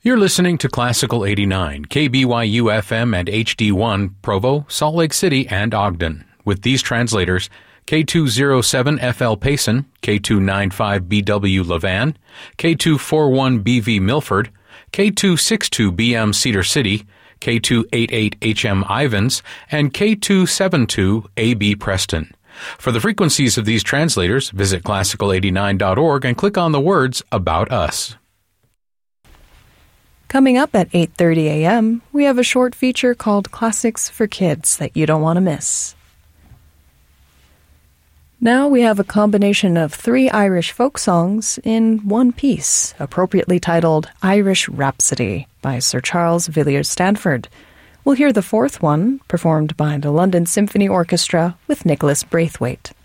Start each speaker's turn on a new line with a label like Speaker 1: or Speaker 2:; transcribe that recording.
Speaker 1: You're listening to Classical 89, KBYU FM and HD1, Provo, Salt Lake City, and Ogden. With these translators, K207FL Payson, K295BW Levan, K241BV Milford, K262BM Cedar City, K288HM Ivans, and K272AB Preston. For the frequencies of these translators, visit classical89.org and click on the words About Us.
Speaker 2: Coming up at 8:30 a.m., we have a short feature called Classics for Kids that you don't want to miss. Now we have a combination of 3 Irish folk songs in one piece, appropriately titled Irish Rhapsody by Sir Charles Villiers Stanford. We'll hear the 4th one, performed by the London Symphony Orchestra with Nicholas Braithwaite.